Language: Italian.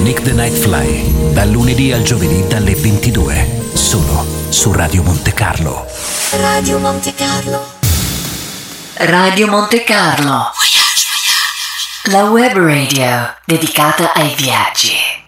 Nick the Night Fly, dal lunedì al giovedì dalle 22, solo su Radio Monte Carlo. Radio Monte Carlo. Radio Monte Carlo. La web radio dedicata ai viaggi.